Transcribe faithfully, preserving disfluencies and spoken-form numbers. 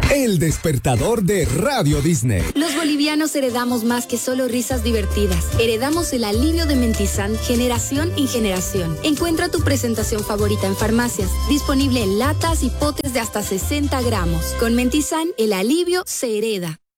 El despertador de Radio Disney. Los bolivianos heredamos más que solo risas divertidas. Heredamos el alivio de Mentizan generación en generación. Encuentra tu presentación favorita en farmacias. Disponible en latas y potes de hasta sesenta gramos. Con Mentizan, el alivio se hereda.